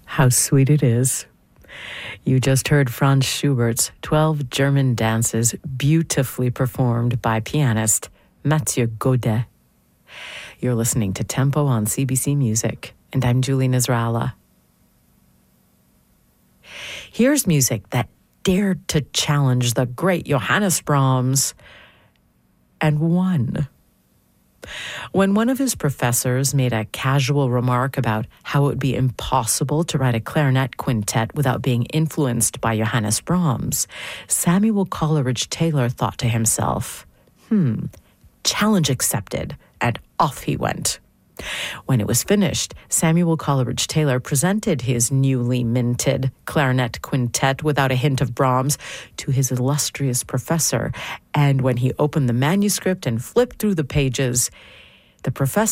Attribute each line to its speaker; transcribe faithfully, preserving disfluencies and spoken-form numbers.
Speaker 1: How sweet it is. You just heard Franz Schubert's twelve German Dances, beautifully performed by pianist Mathieu Godet. You're listening to Tempo on C B C Music, and I'm Julie Nasrallah. Here's music that dared to challenge the great Johannes Brahms and won. When one of his professors made a casual remark about how it would be impossible to write a clarinet quintet without being influenced by Johannes Brahms, Samuel Coleridge-Taylor thought to himself, hmm, challenge accepted, and off he went. When it was finished, Samuel Coleridge-Taylor presented his newly minted clarinet quintet without a hint of Brahms to his illustrious professor, and when he opened the manuscript and flipped through the pages, the professor